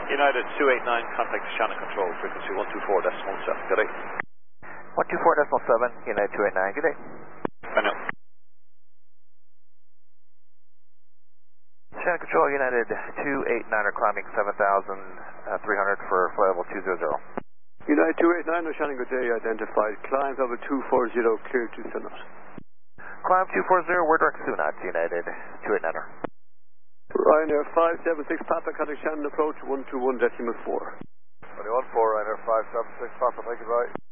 United 289, contact Shannon Control, frequency 124.7, good day. 124.7, United 289, good day. Bye now. Shannon Control, United 289 are climbing 7,300 for flight level 200. United 289, Shannon, good day, identified. Climb level 240, clear to Sunot. Climb 240, we're direct Sunot, United 289er. Ryanair 576, Papa, contact Shannon, approach 121.4. 21.4, Ryanair 576, Papa, thank you, bye.